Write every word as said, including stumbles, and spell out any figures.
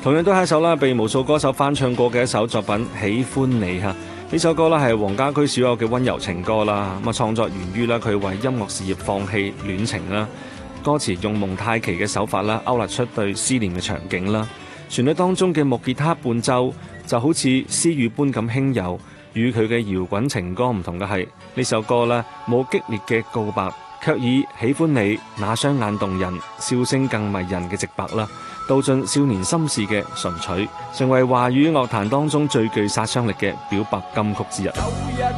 同樣都係一首啦，被無數歌手翻唱過嘅一首作品《喜歡你》嚇。呢首歌啦係黃家駒少有嘅溫柔情歌啦。咁啊創作源於啦佢為音樂事業放棄戀情啦。歌詞用蒙太奇嘅手法啦，勾勒出對思念嘅場景啦。旋律當中嘅木吉他伴奏就好似詩語般咁輕柔。與佢嘅搖滾情歌唔同嘅係，呢首歌啦冇激烈嘅告白，卻以喜歡你那雙眼動人、笑聲更迷人嘅直白啦，道盡少年心事嘅純粹，成為華語樂壇當中最具殺傷力嘅表白金曲之一。